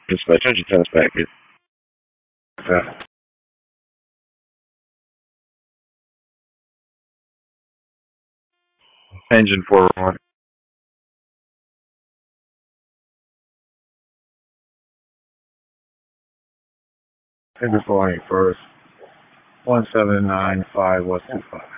Dispatch, engine test packet. Engine 411. Engine 4 first. 1795 West 25.